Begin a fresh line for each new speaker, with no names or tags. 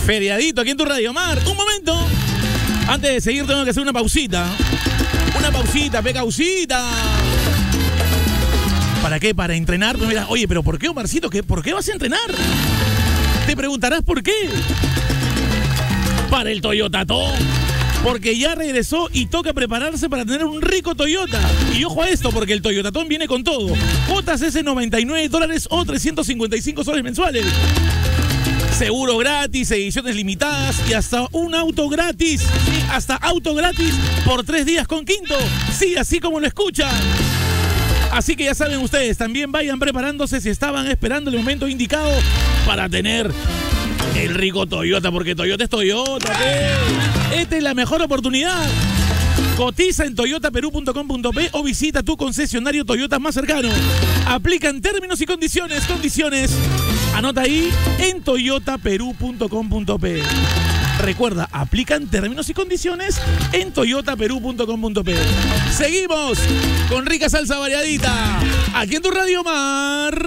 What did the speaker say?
Feriadito aquí en tu Radio Mar. Un momento. Antes de seguir tengo que hacer una pausita. Una pausita, pecausita. ¿Para qué? Para entrenar. Pues mira, oye, pero ¿por qué, Omarcito? ¿Por qué vas a entrenar? Te preguntarás por qué. Para el Toyotatón. Porque ya regresó y toca prepararse para tener un rico Toyota. Y ojo a esto, porque el Toyotatón viene con todo. Cuotas es $99 o 355 soles mensuales. Seguro gratis, ediciones limitadas y hasta un auto gratis. Sí, hasta auto gratis por 3 días con Quinto. Sí, así como lo escuchan. Así que ya saben ustedes, también vayan preparándose si estaban esperando el momento indicado para tener el rico Toyota, porque Toyota es Toyota, ¿qué? Esta es la mejor oportunidad. Cotiza en toyotaperú.com.p o visita tu concesionario Toyota más cercano. Aplican términos y condiciones. Anota ahí en toyotaperú.com.p. Recuerda, aplican términos y condiciones en toyotaperú.com.p. Seguimos con rica salsa variadita aquí en tu Radio Mar.